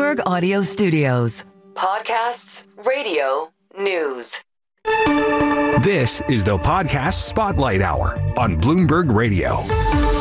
Bloomberg Audio Studios. Podcasts, radio, news. This is the Podcast Spotlight Hour on Bloomberg Radio.